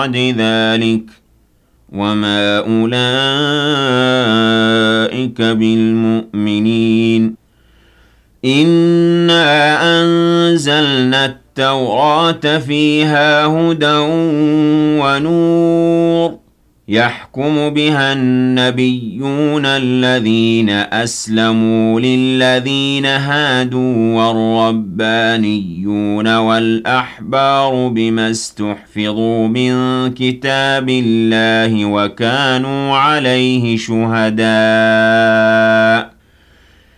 بعد ذلك وما أولئك بالمؤمنين إنا أنزلنا التوراة فيها هدى ونور يحكم بها النبيون الذين أسلموا للذين هادوا والربانيون والأحبار بما استحفظوا من كتاب الله وكانوا عليه شهداء